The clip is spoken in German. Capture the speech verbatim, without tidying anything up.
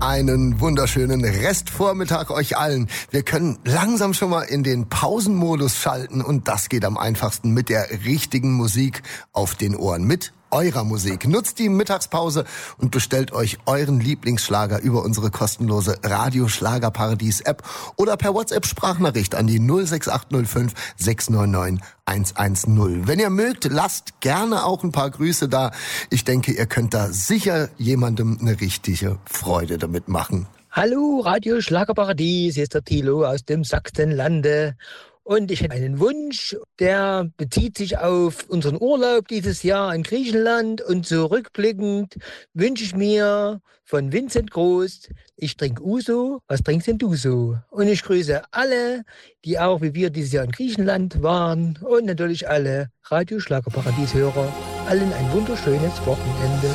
einen wunderschönen Restvormittag euch allen. Wir können langsam schon mal in den Pausenmodus schalten und das geht am einfachsten mit der richtigen Musik auf den Ohren, mit eurer Musik. Nutzt die Mittagspause und bestellt euch euren Lieblingsschlager über unsere kostenlose Radio-Schlagerparadies-App oder per WhatsApp-Sprachnachricht an die null sechs acht null fünf sechs neun neun eins eins null. Wenn ihr mögt, lasst gerne auch ein paar Grüße da. Ich denke, ihr könnt da sicher jemandem eine richtige Freude damit machen. Hallo, Radio Schlagerparadies, hier ist der Thilo aus dem Sachsenlande. Und ich hätte einen Wunsch, der bezieht sich auf unseren Urlaub dieses Jahr in Griechenland. Und zurückblickend wünsche ich mir von Vincent Groß, ich trinke Uso, was trinkst denn du so? Und ich grüße alle, die auch wie wir dieses Jahr in Griechenland waren. Und natürlich alle Radio Schlagerparadies-Hörer. Allen ein wunderschönes Wochenende.